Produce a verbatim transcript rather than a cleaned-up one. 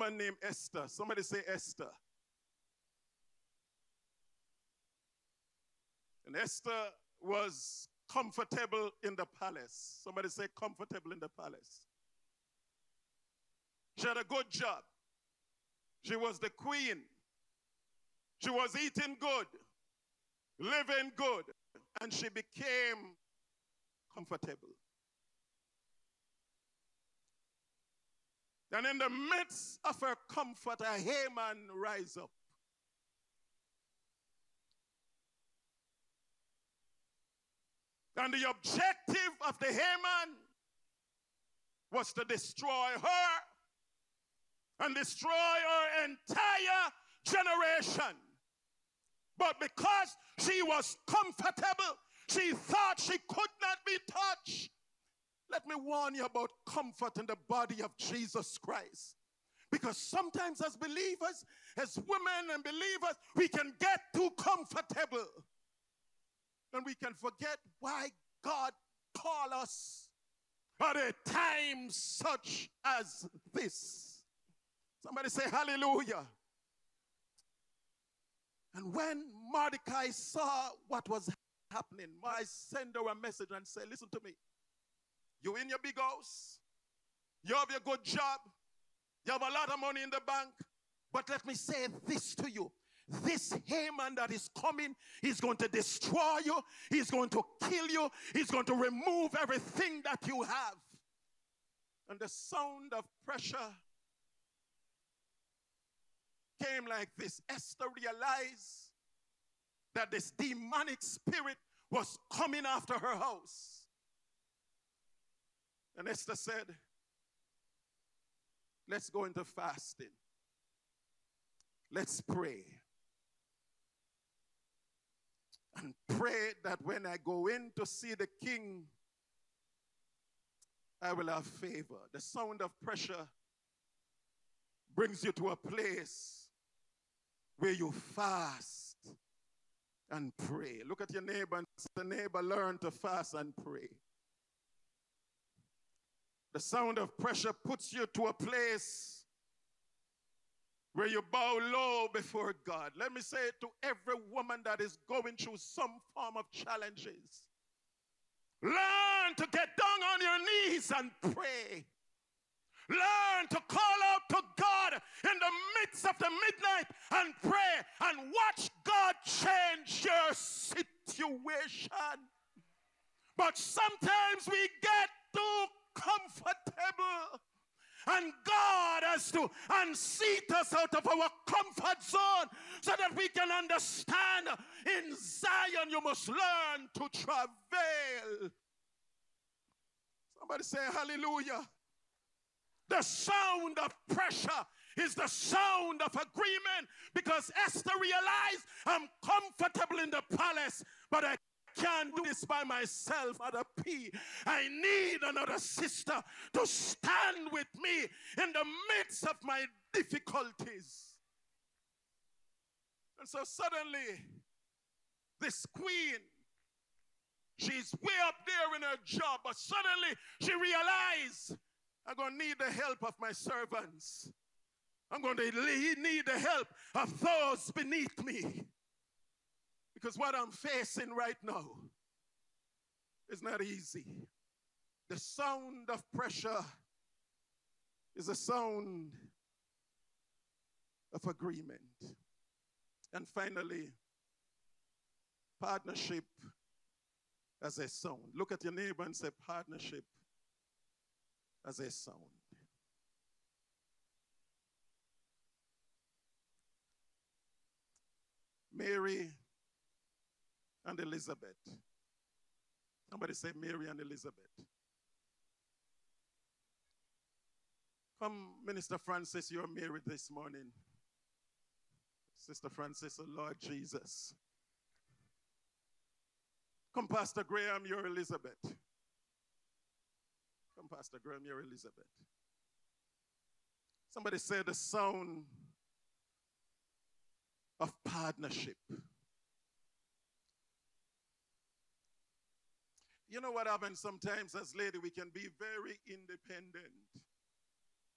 woman named Esther. Somebody say Esther. And Esther was comfortable in the palace. Somebody say comfortable in the palace. She had a good job. She was the queen. She was eating good, living good, and she became comfortable. And in the midst of her comfort, a Haman rise up. And the objective of the Haman was to destroy her and destroy her entire generation. But because she was comfortable, she thought she could not be touched. Let me warn you about comfort in the body of Jesus Christ. Because sometimes as believers, as women and believers, we can get too comfortable. And we can forget why God called us at a time such as this. Somebody say hallelujah. And when Mordecai saw what was happening, I sent her a message and said, listen to me. You in your big house, you have your good job, you have a lot of money in the bank, but let me say this to you. This Haman that is coming is going to destroy you. He's going to kill you. He's going to remove everything that you have. And the sound of pressure came like this. Esther realized that this demonic spirit was coming after her house. And Esther said, let's go into fasting. Let's pray. And pray that when I go in to see the king, I will have favor. The sound of pressure brings you to a place where you fast and pray. Look at your neighbor and say, the neighbor, learn to fast and pray. The sound of pressure puts you to a place where you bow low before God. Let me say it to every woman that is going through some form of challenges. Learn to get down on your knees and pray. Learn to call out to God in the midst of the midnight and pray and watch God change your situation. But sometimes we get too comfortable. And God has to unseat us out of our comfort zone so that we can understand in Zion you must learn to travail. Somebody say hallelujah. The sound of pressure is the sound of agreement, because Esther realized I'm comfortable in the palace, but I can't do this by myself, Mother P. I need another sister to stand with me in the midst of my difficulties. And so suddenly, this queen, she's way up there in her job, but suddenly she realized, I'm going to need the help of my servants. I'm going to need the help of those beneath me. Because what I'm facing right now is not easy. The sound of pressure is a sound of agreement. And finally, partnership as a sound. Look at your neighbor and say partnership as a sound. Mary and Elizabeth. Somebody say Mary and Elizabeth. Come, Minister Francis, you're married this morning. Sister Francis, oh Lord Jesus. Come, Pastor Graham, you're Elizabeth. Come, Pastor Graham, you're Elizabeth. Somebody say the sound of partnership. You know what happens sometimes as ladies, we can be very independent.